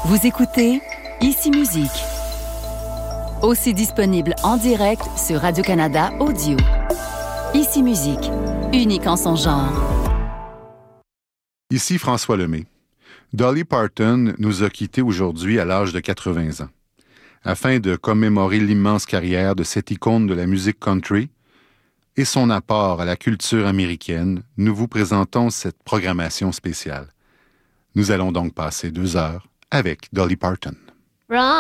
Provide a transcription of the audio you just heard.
Vous écoutez Ici Musique. Aussi disponible en direct sur Radio-Canada Audio. Ici Musique, unique en son genre. Ici François Lemay. Dolly Parton nous a quittés aujourd'hui à l'âge de 80 ans. Afin de commémorer l'immense carrière de cette icône de la musique country et son apport à la culture américaine, nous vous présentons cette programmation spéciale. Nous allons donc passer 2 heures avec Dolly Parton.